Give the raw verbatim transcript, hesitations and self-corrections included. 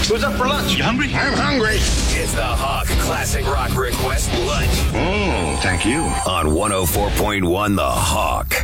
Who's up for lunch? You hungry? I'm hungry. It's the Hawk Classic Rock Request Lunch. Mm, thank you. On one oh four point one The Hawk.